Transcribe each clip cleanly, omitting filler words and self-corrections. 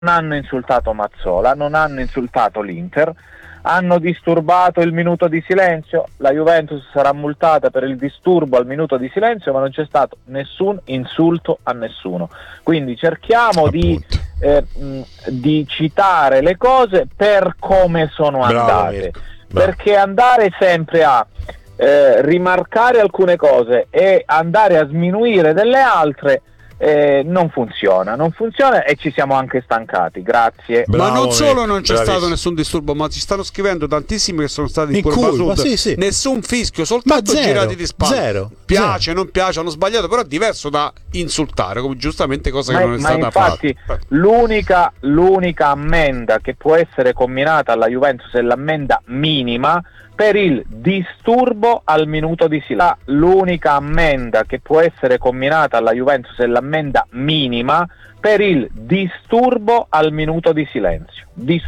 hanno insultato Mazzola, non hanno insultato l'Inter, hanno disturbato il minuto di silenzio. La Juventus sarà multata per il disturbo al minuto di silenzio, ma non c'è stato nessun insulto a nessuno. Quindi cerchiamo di citare le cose per come sono andate. Perché andare sempre a rimarcare alcune cose e andare a sminuire delle altre non funziona e ci siamo anche stancati. Grazie. Ma non solo non c'è stato nessun disturbo, ma ci stanno scrivendo tantissimi che sono stati in Curva Sud. Sì. Nessun fischio, soltanto girati di spalle. Piace, non piace, hanno sbagliato, però è diverso da insultare, come giustamente cosa che non è stata fatta. Infatti l'unica ammenda che può essere comminata alla Juventus è l'ammenda minima per il disturbo al minuto di silenzio. L'unica ammenda che può essere comminata alla Juventus è l'ammenda minima per il disturbo al minuto di silenzio.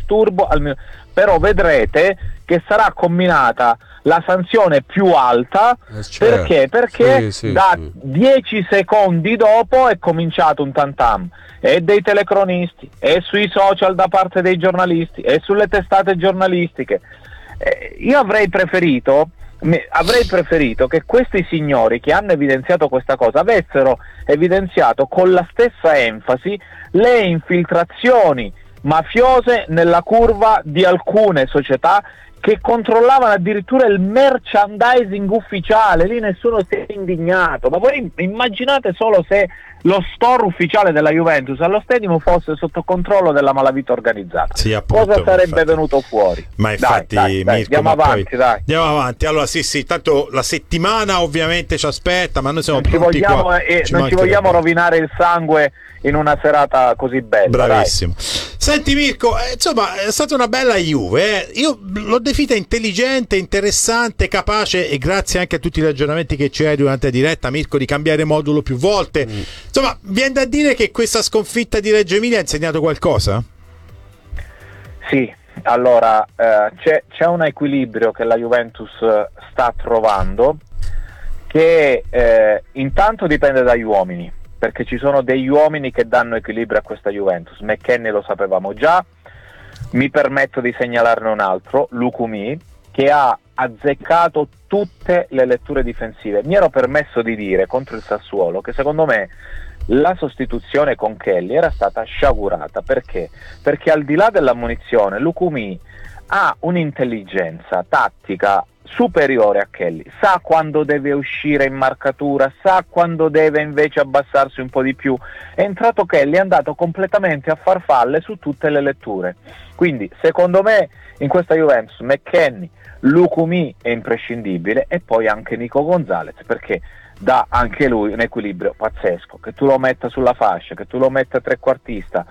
Però vedrete che sarà comminata la sanzione più alta, perché da 10 secondi dopo è cominciato un tantam, e dei telecronisti, e sui social da parte dei giornalisti, e sulle testate giornalistiche. Io avrei preferito che questi signori che hanno evidenziato questa cosa avessero evidenziato con la stessa enfasi le infiltrazioni mafiose nella curva di alcune società che controllavano addirittura il merchandising ufficiale. Lì nessuno si è indignato, ma voi immaginate solo se lo store ufficiale della Juventus allo Stadium fosse sotto controllo della malavita organizzata. Sì, appunto, cosa sarebbe venuto fuori? Ma infatti, dai, Mirko, andiamo avanti, dai. Andiamo avanti. Allora sì, tanto la settimana ovviamente ci aspetta, ma noi siamo non ci vogliamo rovinare il sangue in una serata così bella. Bravissimo. Dai. Senti Mirko, insomma è stata una bella Juve, io l'ho definita intelligente, interessante, capace, e grazie anche a tutti gli aggiornamenti che ci hai durante la diretta, Mirko, di cambiare modulo più volte. Insomma, viene da dire che questa sconfitta di Reggio Emilia ha insegnato qualcosa? Sì, allora c'è un equilibrio che la Juventus sta trovando, che intanto dipende dagli uomini, perché ci sono degli uomini che danno equilibrio a questa Juventus. McKennie lo sapevamo già, mi permetto di segnalarne un altro, Lukumi, che ha azzeccato tutte le letture difensive. Mi ero permesso di dire contro il Sassuolo che secondo me la sostituzione con Kelly era stata sciagurata. Perché? Perché al di là dell'ammonizione Lukumi ha un'intelligenza tattica superiore a Kelly, sa quando deve uscire in marcatura, sa quando deve invece abbassarsi un po' di più. È entrato Kelly, è andato completamente a farfalle su tutte le letture. Quindi secondo me in questa Juventus McKennie, Lukumi è imprescindibile, e poi anche Nico Gonzalez, perché dà anche lui un equilibrio pazzesco, che tu lo metta sulla fascia, che tu lo metta trequartista.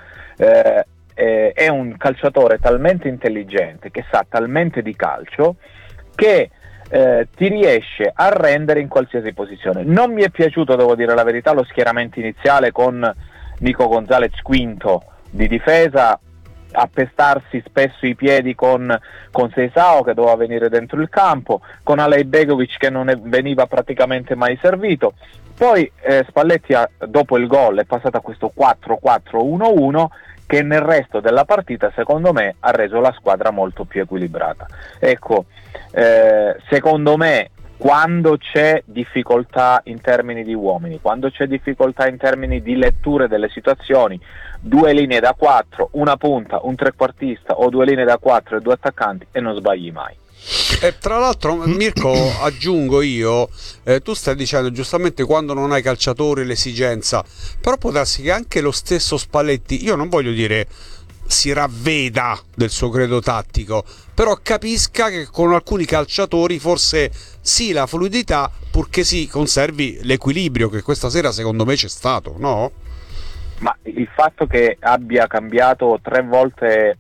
È un calciatore talmente intelligente, che sa talmente di calcio, che ti riesce a rendere in qualsiasi posizione. Non mi è piaciuto, devo dire la verità, lo schieramento iniziale con Nico Gonzalez quinto di difesa, appestarsi spesso i piedi con Seisao, che doveva venire dentro il campo, con Alej Begovic che non veniva praticamente mai servito. Poi Spalletti dopo il gol è passato a questo 4-4-1-1 che nel resto della partita secondo me ha reso la squadra molto più equilibrata. Ecco, secondo me quando c'è difficoltà in termini di uomini, quando c'è difficoltà in termini di letture delle situazioni, 2 linee da 4, una punta, un trequartista, o 2 linee da 4 e 2 attaccanti, e non sbagli mai. E tra l'altro, Mirko, aggiungo io, tu stai dicendo giustamente quando non hai calciatori l'esigenza, però può darsi che anche lo stesso Spalletti, io non voglio dire si ravveda del suo credo tattico, però capisca che con alcuni calciatori forse sì la fluidità, purché si conservi l'equilibrio che questa sera secondo me c'è stato, no? Ma il fatto che abbia cambiato 3 volte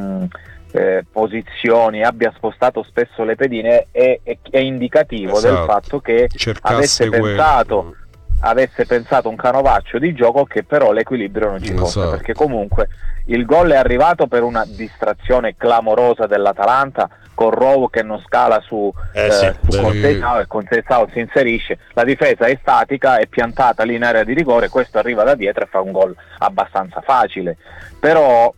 posizioni, abbia spostato spesso le pedine è indicativo, esatto, del fatto che avesse pensato avesse pensato un canovaccio di gioco che però l'equilibrio non ci fosse, perché comunque il gol è arrivato per una distrazione clamorosa dell'Atalanta, con Rovo che non scala su Conceição, e Conceição si inserisce, la difesa è statica, è piantata lì in area di rigore, questo arriva da dietro e fa un gol abbastanza facile. Però